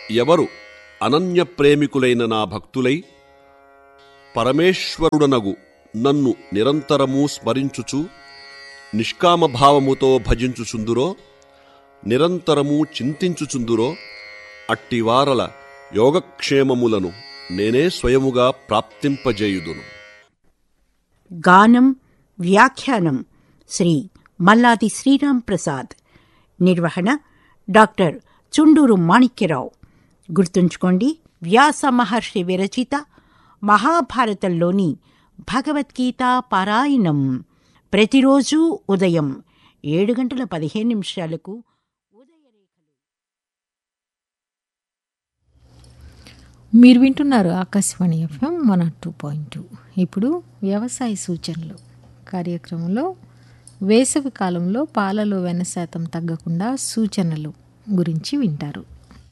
ఎవరు అనన్య ప్రేమికులైన నా భక్తులై పరమేశ్వరుడనగు నన్ను నిరంతరమూ స్మరించుచు నిష్కామభావముతో భజించుచుందురో, నిరంతరమూ చింతించుచుందురో, అట్టివారల యోగక్షేమములను నేనే స్వయముగా ప్రాప్తింపజేయుదును. గానం వ్యాఖ్యానం శ్రీ మల్లాది శ్రీరామ్ ప్రసాద్. నిర్వహణ డాక్టర్ చుండూరు మాణిక్యరావు. గుర్తుంచుకోండి, వ్యాస మహర్షి విరచిత మహాభారతంలోని భగవద్గీత పారాయణం ప్రతిరోజు ఉదయం 7:15 మీరు వింటున్నారు ఆకాశవాణి FM 102.2. ఇప్పుడు వ్యవసాయ సూచనలు కార్యక్రమంలో వేసవి కాలంలో పాలలో వెన్న శాతం తగ్గకుండా సూచనలు గురించి వింటారు.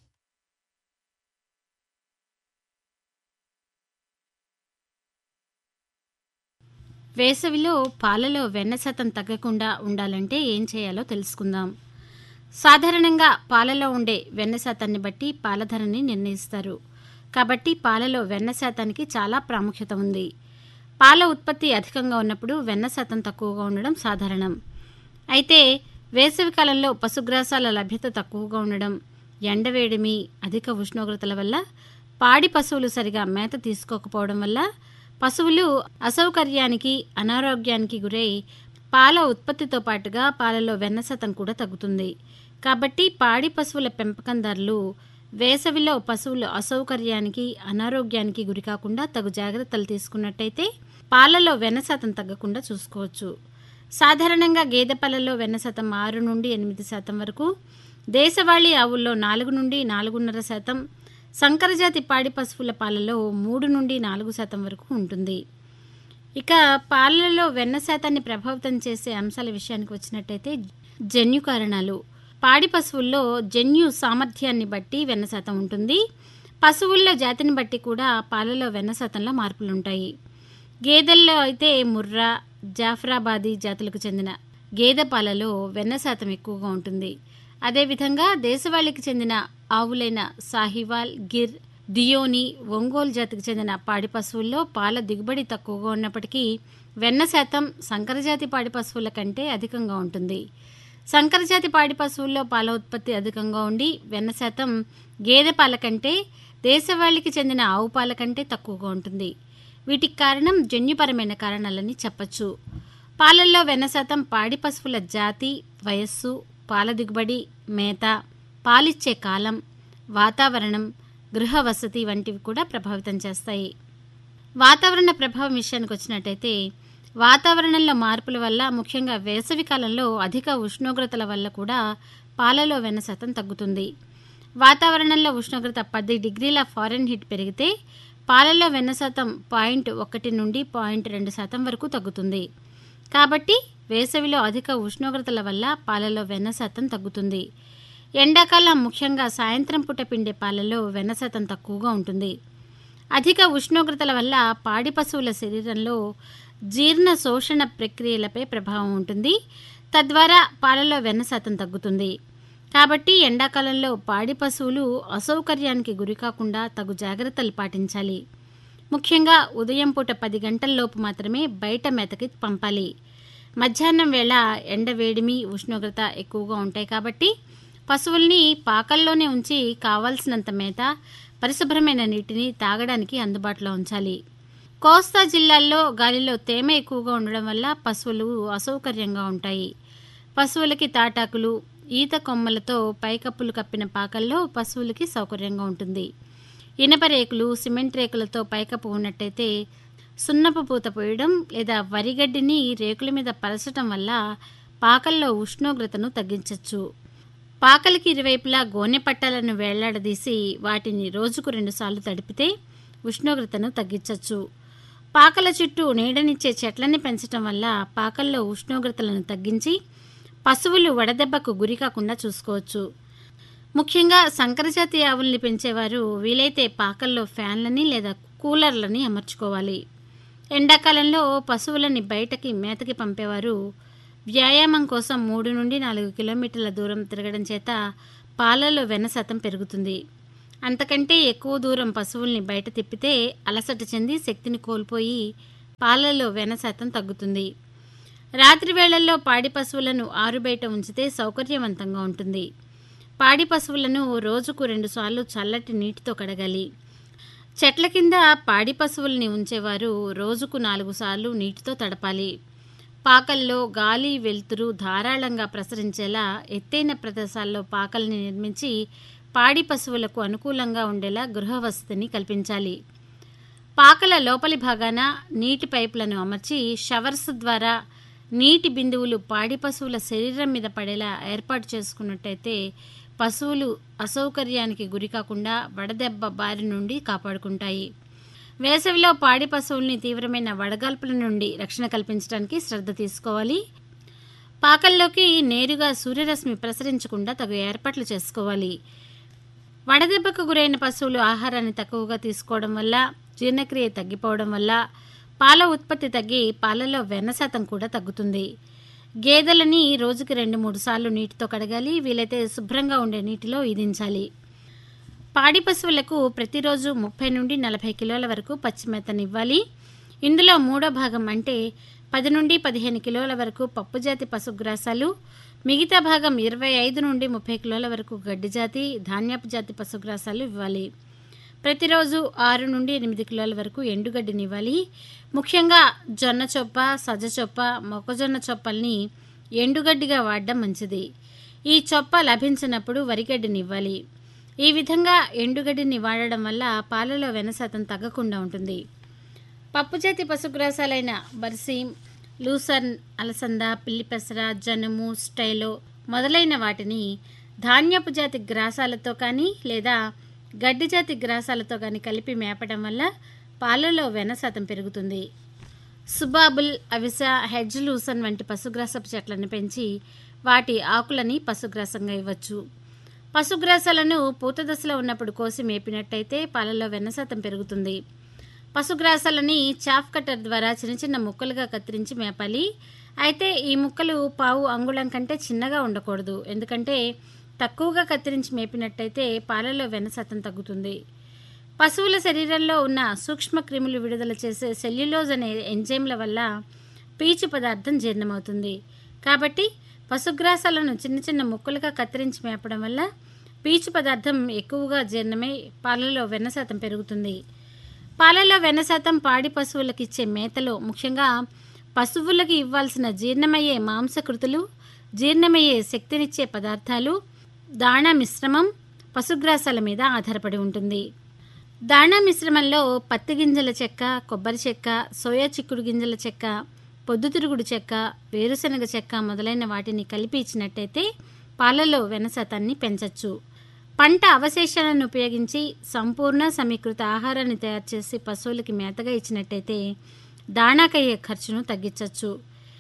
వేసవిలో పాలలో వెన్న శాతం తగ్గకుండా ఉండాలంటే ఏం చేయాలో తెలుసుకుందాం. సాధారణంగా పాలలో ఉండే వెన్న శాతాన్ని బట్టి పాల ధరని నిర్ణయిస్తారు. కాబట్టి పాలలో వెన్న శాతానికి చాలా ప్రాముఖ్యత ఉంది. పాల ఉత్పత్తి అధికంగా ఉన్నప్పుడు వెన్న శాతం తక్కువగా ఉండడం సాధారణం. అయితే వేసవికాలంలో పశుగ్రాసాల లభ్యత తక్కువగా ఉండడం, ఎండవేడిమి, అధిక ఉష్ణోగ్రతల వల్ల పాడి పశువులు సరిగా మేత తీసుకోకపోవడం వల్ల పశువులు అసౌకర్యానికి, అనారోగ్యానికి గురై పాల ఉత్పత్తితో పాటుగా పాలలో వెన్న శాతం కూడా తగ్గుతుంది. కాబట్టి పాడి పశువుల పెంపకందారులు వేసవిలో పశువులు అసౌకర్యానికి, అనారోగ్యానికి గురికాకుండా తగు జాగ్రత్తలు తీసుకున్నట్టయితే పాలలో వెన్న శాతం తగ్గకుండా చూసుకోవచ్చు. సాధారణంగా గేదె పాలలో వెన్న శాతం 6 నుండి 8% వరకు, దేశవాళీ ఆవుల్లో 4 నుండి 4.5%, సంకరజాతి పాడి పశువుల పాలలో 3 నుండి 4% వరకు ఉంటుంది. ఇక పాలలో వెన్న శాతాన్ని ప్రభావితం చేసే అంశాల విషయానికి వచ్చినట్టయితే జన్యు కారణాలు. పాడి పశువుల్లో జన్యు సామర్థ్యాన్ని బట్టి వెన్న శాతం ఉంటుంది. పశువుల్లో జాతిని బట్టి కూడా పాలలో వెన్న శాతంలో మార్పులుంటాయి. గేదెల్లో అయితే ముర్రా, జాఫ్రాబాదీ జాతులకు చెందిన గేదె పాలలో వెన్న శాతం ఎక్కువగా ఉంటుంది. అదేవిధంగా దేశవాళీకి చెందిన ఆవులైన సాహివాల్, గిర్, దియోని, ఒంగోలు జాతికి చెందిన పాడి పశువుల్లో పాల దిగుబడి తక్కువగా ఉన్నప్పటికీ వెన్న శాతం సంకరజాతి పాడి పశువుల కంటే అధికంగా ఉంటుంది. సంకరజాతి పాడి పశువుల్లో పాల ఉత్పత్తి అధికంగా ఉండి వెన్న శాతం గేదె పాల కంటే, దేశవాళీకి చెందిన ఆవు పాల కంటే తక్కువగా ఉంటుంది. వీటికి కారణం జన్యుపరమైన కారణాలని చెప్పచ్చు. పాలల్లో వెన్న శాతం పాడి పశువుల జాతి, వయస్సు, పాల దిగుబడి, మేత, పాలిచ్చే కాలం, వాతావరణం, గృహ వసతి వంటివి కూడా ప్రభావితం చేస్తాయి. వాతావరణ ప్రభావం విషయానికి వచ్చినట్టయితే వాతావరణంలో మార్పుల వల్ల, ముఖ్యంగా వేసవి కాలంలో అధిక ఉష్ణోగ్రతల వల్ల కూడా పాలలో వెన్న శాతం తగ్గుతుంది. వాతావరణంలో ఉష్ణోగ్రత 10 డిగ్రీల ఫారెన్హీట్ పెరిగితే పాలలో వెన్న శాతం 0.1 నుండి 0.2% వరకు తగ్గుతుంది. కాబట్టి వేసవిలో అధిక ఉష్ణోగ్రతల వల్ల పాలలో వెన్న శాతం తగ్గుతుంది. ఎండాకాలం ముఖ్యంగా సాయంత్రం పూట పిండే పాలలో వెన్న శాతం తక్కువగా ఉంటుంది. అధిక ఉష్ణోగ్రతల వల్ల పాడి పశువుల శరీరంలో జీర్ణ శోషణ ప్రక్రియలపై ప్రభావం ఉంటుంది. తద్వారా పాలలో వెన్న శాతం తగ్గుతుంది. కాబట్టి ఎండాకాలంలో పాడి పశువులు అసౌకర్యానికి గురికాకుండా తగు జాగ్రత్తలు పాటించాలి. ముఖ్యంగా ఉదయం పూట 10 గంటల్లోపు మాత్రమే బయట మేతకి పంపాలి. మధ్యాహ్నం వేళ ఎండ వేడిమి, ఉష్ణోగ్రత ఎక్కువగా ఉంటాయి. కాబట్టి పశువుల్ని పాకల్లోనే ఉంచి కావాల్సినంత మేత, పరిశుభ్రమైన నీటిని తాగడానికి అందుబాటులో ఉంచాలి. కోస్తా జిల్లాల్లో గాలిలో తేమ ఎక్కువగా ఉండడం వల్ల పశువులు అసౌకర్యంగా ఉంటాయి. పశువులకి తాటాకులు, ఈత కొమ్మలతో పైకప్పులు కప్పిన పాకల్లో పశువులకి సౌకర్యంగా ఉంటుంది. ఇనప రేకులు, సిమెంట్ రేకులతో పైకప్పు ఉన్నట్టయితే సున్నపు పూత పోయడం లేదా వరిగడ్డిని రేకుల మీద పరచటం వల్ల పాకల్లో ఉష్ణోగ్రతను తగ్గించవచ్చు. పాకలకి ఇరువైపులా గోనె పట్టాలను వేళ్లాడదీసి వాటిని రోజుకు 2 సార్లు తడిపితే ఉష్ణోగ్రతను తగ్గించవచ్చు. పాకల చుట్టూ నీడనిచ్చే చెట్లని పెంచడం వల్ల పాకల్లో ఉష్ణోగ్రతలను తగ్గించి పశువులు వడదెబ్బకు గురికాకుండా చూసుకోవచ్చు. ముఖ్యంగా సంకరజాతి ఆవుల్ని పెంచేవారు వీలైతే పాకల్లో ఫ్యాన్లని లేదా కూలర్లని అమర్చుకోవాలి. ఎండాకాలంలో పశువులని బయటకి మేతకి పంపేవారు వ్యాయామం కోసం 3 నుండి 4 కిలోమీటర్ల దూరం తిరగడం చేత పాలలో వెన్న శాతం పెరుగుతుంది. అంతకంటే ఎక్కువ దూరం పశువుల్ని బయట తిప్పితే అలసట చెంది శక్తిని కోల్పోయి పాలలో వెన్న శాతం తగ్గుతుంది. రాత్రి వేళల్లో పాడి పశువులను ఆరుబయట ఉంచితే సౌకర్యవంతంగా ఉంటుంది. పాడి పశువులను రోజుకు 2 సార్లు చల్లటి నీటితో కడగాలి. చెట్ల కింద పాడి పశువుల్ని ఉంచేవారు రోజుకు 4 సార్లు నీటితో తడపాలి. పాకల్లో గాలి వెలుతురు ధారాళంగా ప్రసరించేలా ఎత్తైన ప్రదేశాల్లో పాకల్ని నిర్మించి పాడి పశువులకు అనుకూలంగా ఉండేలా గృహవసతిని కల్పించాలి. పాకల లోపలి భాగాన నీటి పైపులను అమర్చి షవర్స్ ద్వారా నీటి బిందువులు పాడి పశువుల శరీరం మీద పడేలా ఏర్పాటు చేసుకున్నట్టయితే పశువులు అసౌకర్యానికి గురికాకుండా వడదెబ్బ బారి నుండి కాపాడుకుంటాయి. వేసవిలో పాడి పశువుల్ని తీవ్రమైన వడగాల్పుల నుండి రక్షణ కల్పించడానికి శ్రద్ధ తీసుకోవాలి. పాకల్లోకి నేరుగా సూర్యరశ్మి ప్రసరించకుండా తగు ఏర్పాట్లు చేసుకోవాలి. వడదెబ్బకు గురైన పశువులు ఆహారాన్ని తక్కువగా తీసుకోవడం వల్ల, జీర్ణక్రియ తగ్గిపోవడం వల్ల పాల ఉత్పత్తి తగ్గి పాలలో వెన్న శాతం కూడా తగ్గుతుంది. గేదెలని రోజుకి 2-3 సార్లు నీటితో కడగాలి. వీలైతే శుభ్రంగా ఉండే నీటిలో ఈదించాలి. పాడి పశువులకు ప్రతిరోజు 30 నుండి 40 కిలోల వరకు పచ్చిమేతనివ్వాలి. ఇందులో 3వ భాగం అంటే 10 నుండి 15 కిలోల వరకు పప్పుజాతి పశుగ్రాసాలు, మిగతా భాగం 25 నుండి 30 కిలోల వరకు గడ్డిజాతి, ధాన్యపు జాతి పశుగ్రాసాలు ఇవ్వాలి. ప్రతిరోజు 6 నుండి 8 కిలోల వరకు ఎండుగడ్డినివ్వాలి. ముఖ్యంగా జొన్న చొప్ప, సజ్జ చొప్ప, మొక్కజొన్న చొప్పల్ని ఎండుగడ్డిగా వాడడం మంచిది. ఈ చొప్ప లభించినప్పుడు వరిగడ్డినివ్వాలి. ఈ విధంగా ఎండుగడ్డిని వాడడం వల్ల పాలలో వెన్న శాతం తగ్గకుండా ఉంటుంది. పప్పుజాతి పశుగ్రాసాలైన బర్సీం, లూసర్న్, అలసంద, పిల్లిపెసర, జనుము, స్టైలో మొదలైన వాటిని ధాన్యపు జాతి గ్రాసాలతో కానీ లేదా గడ్డి జాతి గ్రాసాలతో కానీ కలిపి మేపడం వల్ల పాలలో వెన్న శాతం పెరుగుతుంది. సుబాబుల్, అవిస, హెడ్జ్ లూసన్ వంటి పశుగ్రాసపు చెట్లను పెంచి వాటి ఆకులని పశుగ్రాసంగా ఇవ్వచ్చు. పశుగ్రాసాలను పూత దశలో ఉన్నప్పుడు కోసి మేపినట్టయితే పాలలో వెన్న శాతం పెరుగుతుంది. పశుగ్రాసాలని చాఫ్ కట్టర్ ద్వారా చిన్న చిన్న ముక్కలుగా కత్తిరించి మేపాలి. అయితే ఈ ముక్కలు పావు అంగుళం కంటే చిన్నగా ఉండకూడదు. ఎందుకంటే తక్కువగా కత్తిరించి మేపినట్టయితే పాలలో వెన్న శాతం తగ్గుతుంది. పశువుల శరీరంలో ఉన్న సూక్ష్మ క్రిములు విడుదల చేసే సెల్యులోజ్ అనే ఎంజైమ్ల వల్ల పీచు పదార్థం జీర్ణమవుతుంది. కాబట్టి పశుగ్రాసాలను చిన్న చిన్న ముక్కలుగా కత్తిరించి మేపడం వల్ల పీచు పదార్థం ఎక్కువగా జీర్ణమై పాలలో వెన్న శాతం పెరుగుతుంది. పాలలో వెన్న శాతం పాడి పశువులకు ఇచ్చే మేతలో ముఖ్యంగా పశువులకు ఇవ్వాల్సిన జీర్ణమయ్యే మాంసకృతులు, జీర్ణమయ్యే శక్తినిచ్చే పదార్థాలు, దాణా మిశ్రమం, పశుగ్రాసాల మీద ఆధారపడి ఉంటుంది. దాణా మిశ్రమంలో పత్తి గింజల చెక్క, కొబ్బరి చెక్క, సోయా చిక్కుడు గింజల చెక్క, పొద్దుతిరుగుడు చెక్క, వేరుశనగ చెక్క మొదలైన వాటిని కలిపి ఇచ్చినట్టయితే పాలలో వెన్న శాతాన్ని పెంచవచ్చు. పంట అవశేషాలను ఉపయోగించి సంపూర్ణ సమీకృత ఆహారాన్ని తయారు చేసి పశువులకి మేతగా ఇచ్చినట్టయితే దాణాకయ్యే ఖర్చును తగ్గించవచ్చు.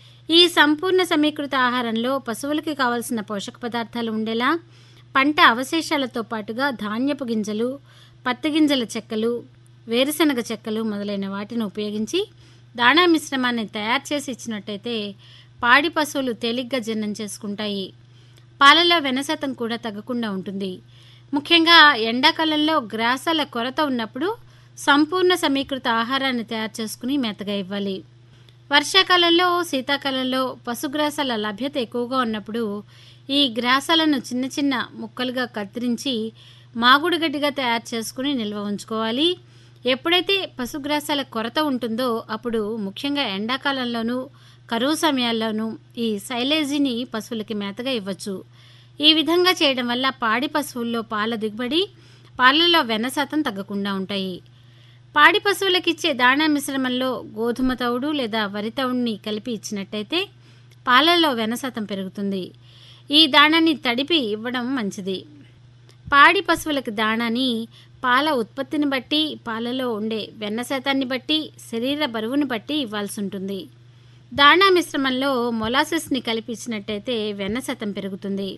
ఈ సంపూర్ణ సమీకృత ఆహారంలో పశువులకి కావలసిన పోషక పదార్థాలు ఉండేలా పంట అవశేషాలతో పాటుగా ధాన్యపు గింజలు, పత్తి గింజల చెక్కలు, వేరుశనగ చెక్కలు మొదలైన వాటిని ఉపయోగించి దాణా మిశ్రమాన్ని తయారు చేసి ఇచ్చినట్టయితే పాడి పశువులు తేలిగ్గా జీర్ణం చేసుకుంటాయి. పాలలో వెన్న శాతం కూడా తగ్గకుండా ఉంటుంది. ముఖ్యంగా ఎండాకాలంలో గ్రాసాల కొరత ఉన్నప్పుడు సంపూర్ణ సమీకృత ఆహారాన్ని తయారు చేసుకుని మేతగా ఇవ్వాలి. వర్షాకాలంలో, శీతాకాలంలో పశుగ్రాసాల లభ్యత ఎక్కువగా ఉన్నప్పుడు ఈ గ్రాసాలను చిన్న చిన్న ముక్కలుగా కత్తిరించి మాగుడుగడ్డిగా తయారు చేసుకుని నిల్వ ఉంచుకోవాలి. ఎప్పుడైతే పశుగ్రాసాల కొరత ఉంటుందో అప్పుడు ముఖ్యంగా ఎండాకాలంలోనూ, కరువు సమయాల్లోనూ ఈ సైలేజీని పశువులకి మేతగా ఇవ్వచ్చు. ఈ విధంగా చేయడం వల్ల పాడి పశువుల్లో పాల దిగుబడి, పాలలో వెన్న శాతం తగ్గకుండా ఉంటాయి. పాడి పశువులకిచ్చే దాణా మిశ్రమంలో గోధుమ తవుడు లేదా వరి తవుడుని కలిపి ఇచ్చినట్టయితే పాలలో వెన్న శాతం పెరుగుతుంది. ఈ దాణాన్ని తడిపి ఇవ్వడం మంచిది. పాడి పశువులకి దాణాని పాల ఉత్పత్తిని బట్టి, పాలలో ఉండే వెన్న శాతాన్ని బట్టి, శరీర బరువుని బట్టి ఇవ్వాల్సి ఉంటుంది. దాణా మిశ్రమంలో మొలాసిస్ని కలిపి ఇచ్చినట్టయితే వెన్న శాతం పెరుగుతుంది.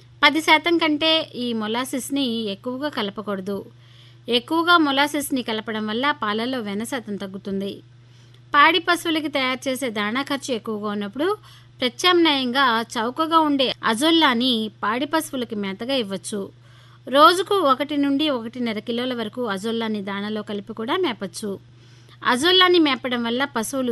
10% కంటే ఈ మొలాసిస్ని ఎక్కువగా కలపకూడదు. ఎక్కువగా మొలాసిస్ని కలపడం వల్ల పాలలో వెన్న శాతం తగ్గుతుంది. పాడి పశువులకి తయారు చేసే దాణా ఖర్చు ఎక్కువగా ఉన్నప్పుడు ప్రత్యామ్నాయంగా చౌకగా ఉండే అజొల్లాని పాడి పశువులకి మేతగా ఇవ్వచ్చు. రోజుకు 1 నుండి 1.5 కిలోల వరకు అజొల్లాని దాణాలో కలిపి కూడా మేపచ్చు. అజొల్లాని మేపడం వల్ల పశువులు